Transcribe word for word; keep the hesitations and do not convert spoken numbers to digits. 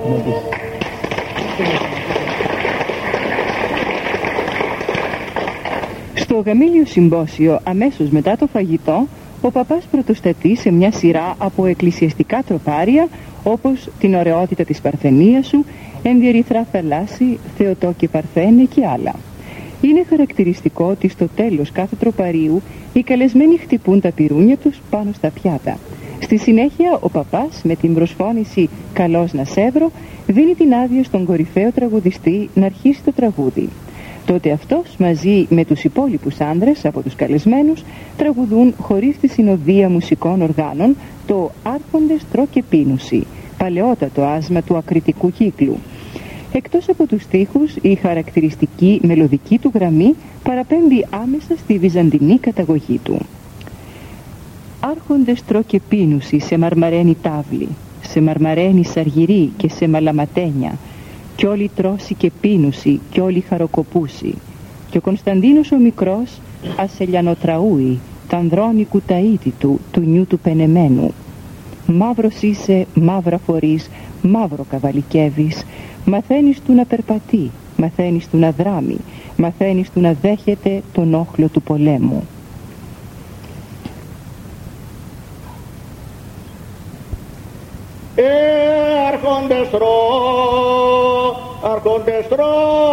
Στο γαμήλιο συμπόσιο, αμέσως μετά το φαγητό, ο παπάς πρωτοστατεί σε μια σειρά από εκκλησιαστικά τροπάρια, όπως την ωραιότητα της Παρθενίας σου, ενδιερυθρά θαλάσσι, Θεοτό και Παρθένε και άλλα. Είναι χαρακτηριστικό ότι στο τέλος κάθε τροπαρίου οι καλεσμένοι χτυπούν τα πυρούνια τους πάνω στα πιάτα. Στη συνέχεια ο παπάς με την προσφώνηση «Καλώς να σέβρω» δίνει την άδεια στον κορυφαίο τραγουδιστή να αρχίσει το τραγούδι. Τότε αυτός μαζί με τους υπόλοιπους άνδρες από τους καλεσμένους τραγουδούν χωρίς τη συνοδεία μουσικών οργάνων το «Άρχοντες τρώ και πίνουσι», παλαιότατο άσμα του ακριτικού κύκλου. Εκτός από τους στίχους, η χαρακτηριστική μελωδική του γραμμή παραπέμπει άμεσα στη βυζαντινή καταγωγή του. «Άρχοντες τρώ και πίνουσι σε μαρμαρένη τάβλη, σε μαρμαρένη σαργυρή και σε μαλαματένια, κι όλοι τρώσει και πίνουσι κι όλοι χαροκοπούσι, και ο Κωνσταντίνος ο μικρός ασελιανοτραούει τ' ανδρώνικου ταΐτη του, του νιού του πενεμένου. Μαύρος είσαι, μαύρα φορείς, μαύρο καβαλικεύεις, μαθαίνεις του να περπατεί, μαθαίνεις του να δράμει, μαθαίνεις του να δέχεται τον όχλο του πολέμου». Ε, άρχοντες τρώ, άρχοντες τρώ,